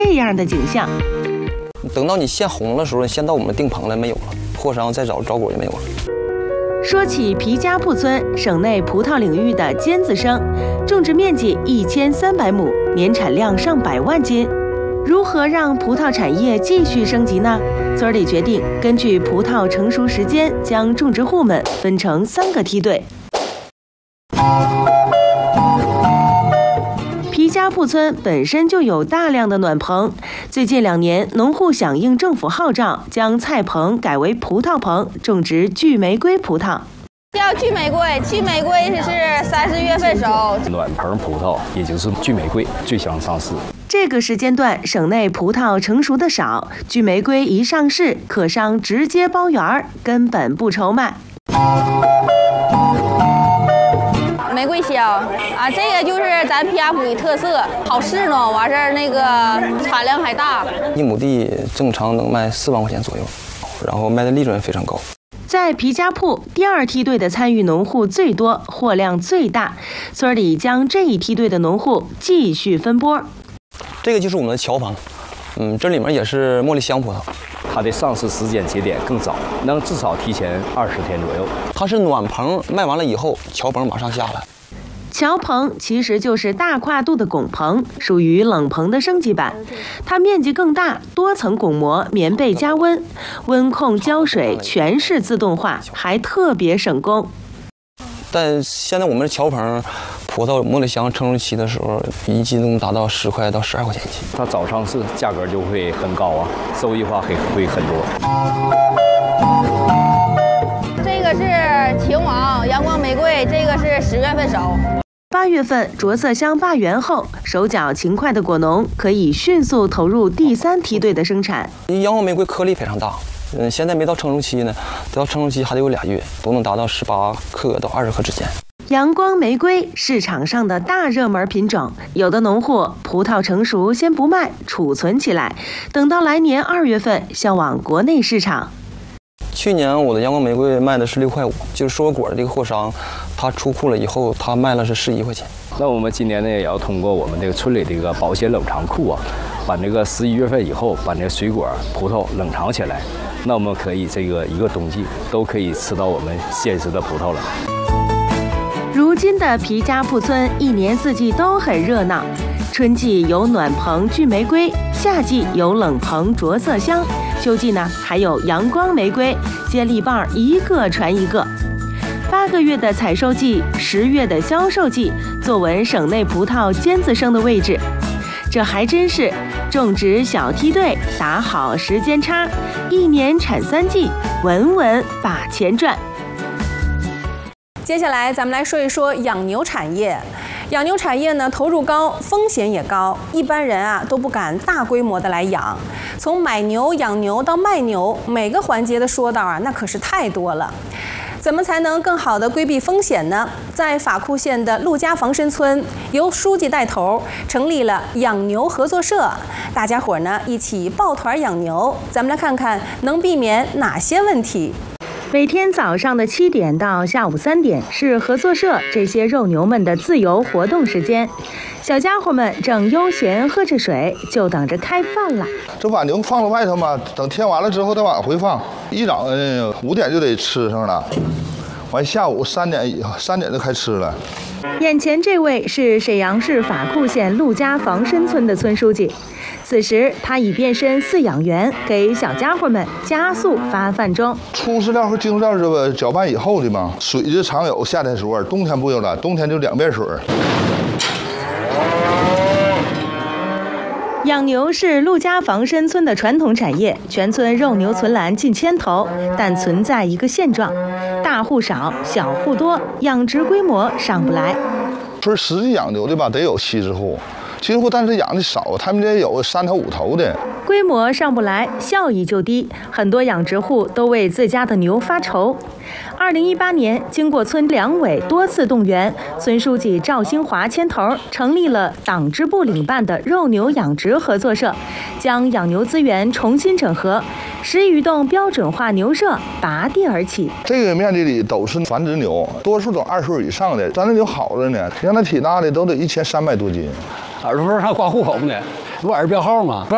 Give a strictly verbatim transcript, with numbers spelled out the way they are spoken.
这样的景象。 等到你线红的时候，线到我们定棚了没有了，破伤再找找果就没有了。 说起皮家铺村，省内葡萄领域的尖子生，种植面积一千三百亩，年产量上百万斤。如何让葡萄产业继续升级呢？村里决定根据葡萄成熟时间，将种植户们分成三个梯队。皮家铺村本身就有大量的暖棚，最近两年，农户响应政府号召，将菜棚改为葡萄棚，种植巨玫瑰葡萄。 叫巨玫瑰，巨玫瑰是三四月份熟。 暖棚葡萄也就是巨玫瑰最想上市。 这个时间段，省内葡萄成熟的少，巨玫瑰一上市，客商直接包圆儿，根本不愁卖。 玫瑰香啊，这个就是咱皮家铺的特色，好适呢，完事儿那个产量还大。 一亩地正常能卖四万块钱左右，然后卖的利润非常高。 在皮家铺第二梯队的参与农户最多，货量最大，村里将这一梯队的农户继续分拨。 这个就是我们的桥棚，嗯，这里面也是茉莉香葡萄， 它的上市时间节点更早，能至少提前二十天左右。 它是暖棚卖完了以后，桥棚马上下来。 桥棚其实就是大跨度的拱棚，属于冷棚的升级版。它面积更大，多层拱模，棉被加温，温控浇水全是自动化，还特别省工。 但现在我们桥棚葡萄茉莉香成熟期的时候，一斤能达到十块到十二块钱一斤。 它早上市，价格就会很高啊，收益化会会很多。 这个是秦王阳光玫瑰，这个是十月份熟。 八月份着色香罢园后，手脚勤快的果农可以迅速投入第三梯队的生产。 阳光玫瑰颗粒非常大，嗯，现在没到成熟期呢，到成熟期还得有俩月，都能达到十八克到二十克之间。 阳光玫瑰市场上的大热门品种，有的农户葡萄成熟先不卖，储存起来，等到来年二月份销往国内市场。 去年我的阳光玫瑰卖的是六块五，就是说果的这个货商，他出库了以后，他卖了是十一块钱。 那我们今年呢，也要通过我们这个村里这个保鲜冷藏库啊，把这个十一月份以后，把这个水果、葡萄冷藏起来，那我们可以这个一个冬季都可以吃到我们现实的葡萄了。 如今的皮家铺村一年四季都很热闹，春季有暖棚巨玫瑰，夏季有冷棚着色香，秋季呢还有阳光玫瑰，接力棒一个传一个。八个月的采收季，十月的销售季，坐稳省内葡萄尖子生的位置。这还真是种植小梯队，打好时间差，一年产三季，稳稳把钱赚。 接下来咱们来说一说养牛产业。养牛产业呢，投入高，风险也高，一般人啊都不敢大规模的来养。从买牛、养牛到卖牛，每个环节的说道啊，那可是太多了。怎么才能更好的规避风险呢？在法库县的陆家房参村，由书记带头成立了养牛合作社，大家伙呢一起抱团养牛。咱们来看看能避免哪些问题。 每天早上的七点到下午三点是合作社这些肉牛们的自由活动时间，小家伙们正悠闲喝着水，就等着开饭了。 这把牛放到外头嘛，等天完了之后再往回放。一早呃五点就得吃上了，完下午三点以后三点就开吃了。 眼前这位是沈阳市法库县陆家房参村的村书记。此时，他已变身饲养员，给小家伙们加速发饭中。 粗饲料和精饲料是吧？搅拌以后的嘛，水就常有，夏天时候，冬天不有了，冬天就两遍水。 养牛是陆家房参村的传统产业，全村肉牛存栏近千头，但存在一个现状：大户少，小户多，养殖规模上不来。 村实际养牛的吧，得有七十户。七十户，但是养的少，他们这有三头五头的， 规模上不来，效益就低，很多养殖户都为自家的牛发愁。二零一八年，经过村两委多次动员，村书记赵兴华牵头成立了党支部领办的肉牛养殖合作社，将养牛资源重新整合，十余栋标准化牛舍拔地而起。 这个面积里都是繁殖牛，多数都二岁以上的，咱这牛好着呢，像那体大的都得一千三百多斤。 耳朵上挂户口呢，不耳标号吗？不